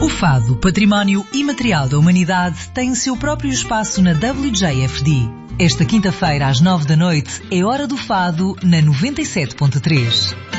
Fado, património imaterial da humanidade, tem o seu próprio espaço na WJFD. Esta quinta-feira às 9 da noite é Hora do Fado na 97.3.